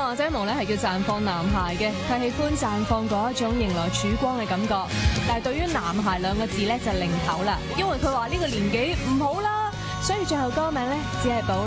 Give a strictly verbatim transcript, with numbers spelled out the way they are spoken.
話仔毛咧係叫綻放男孩嘅，佢喜歡綻放嗰一種迎來曙光嘅感覺。但係對於男孩兩個字咧就零頭啦，因為佢話呢個年紀唔好啦，所以最後歌名咧只係保